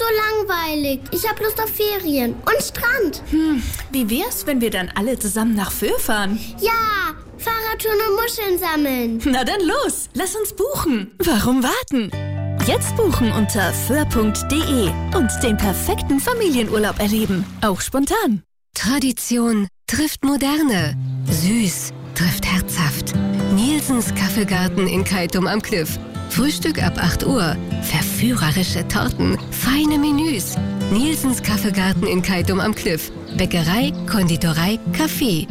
so langweilig. Ich habe Lust auf Ferien und Strand. Wie wär's, wenn wir dann alle zusammen nach Föhr fahren? Ja, Fahrradtouren und Muscheln sammeln. Na dann los, lass uns buchen. Warum warten? Jetzt buchen unter föhr.de und den perfekten Familienurlaub erleben. Auch spontan. Tradition trifft Moderne. Süß trifft herzhaft. Nielsens Kaffeegarten in Keitum am Kliff. Frühstück ab 8 Uhr. Verführerische Torten. Feine Menüs. Nielsens Kaffeegarten in Keitum am Kliff. Bäckerei, Konditorei, Café.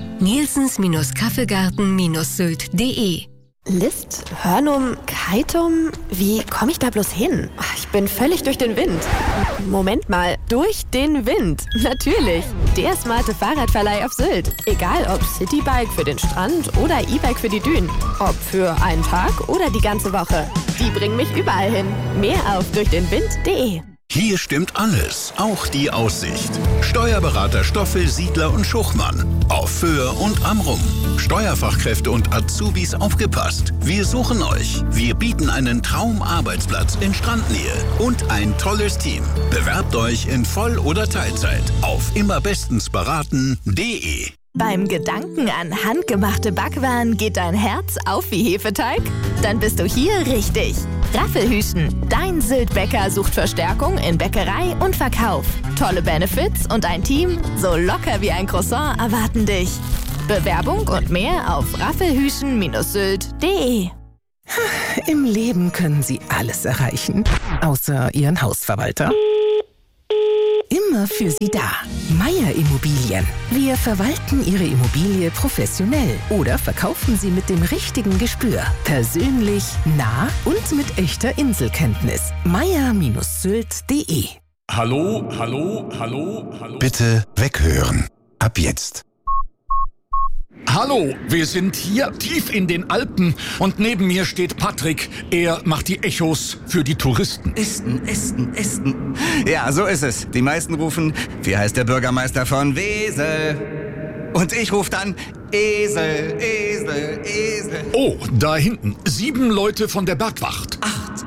Nielsens-Kaffeegarten-sylt.de. List, Hörnum, Keitum, wie komme ich da bloß hin? Ich bin völlig durch den Wind. Moment mal, durch den Wind. Natürlich. Der smarte Fahrradverleih auf Sylt. Egal ob Citybike für den Strand oder E-Bike für die Dünen. Ob für einen Tag oder die ganze Woche. Die bringen mich überall hin. Mehr auf durchdenwind.de. Hier stimmt alles, auch die Aussicht. Steuerberater Stoffel, Siedler und Schuchmann. Auf Föhr und Amrum. Steuerfachkräfte und Azubis aufgepasst. Wir suchen euch. Wir bieten einen Traumarbeitsplatz in Strandnähe und ein tolles Team. Bewerbt euch in Voll- oder Teilzeit auf immerbestensberaten.de. Beim Gedanken an handgemachte Backwaren geht dein Herz auf wie Hefeteig? Dann bist du hier richtig. Raffelhüschen, dein Sylt-Bäcker sucht Verstärkung in Bäckerei und Verkauf. Tolle Benefits und ein Team so locker wie ein Croissant erwarten dich. Bewerbung und mehr auf raffelhüschen-sylt.de. Im Leben können Sie alles erreichen, außer Ihren Hausverwalter. Immer für Sie da. Meier Immobilien. Wir verwalten Ihre Immobilie professionell oder verkaufen sie mit dem richtigen Gespür. Persönlich, nah und mit echter Inselkenntnis. meier-sylt.de. Hallo, hallo, hallo, hallo. Bitte weghören. Ab jetzt. Hallo, wir sind hier tief in den Alpen und neben mir steht Patrick. Er macht die Echos für die Touristen. Esten. Ja, so ist es. Die meisten rufen, wie heißt der Bürgermeister von Wesel? Und ich rufe dann, Esel. Oh, da hinten, 7 Leute von der Bergwacht. 8.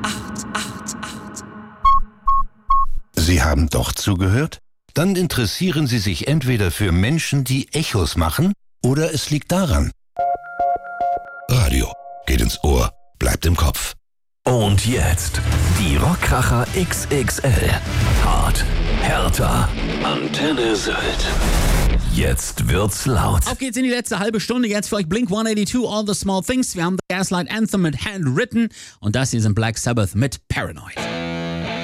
Sie haben doch zugehört? Dann interessieren Sie sich entweder für Menschen, die Echos machen, oder es liegt daran. Radio geht ins Ohr, bleibt im Kopf. Und jetzt die Rockkracher XXL. Hart, härter, Antenne Sylt. Jetzt wird's laut. Auf geht's in die letzte halbe Stunde. Jetzt für euch Blink 182, All the Small Things. Wir haben The Gaslight Anthem mit Handwritten. Und das hier sind Black Sabbath mit Paranoid.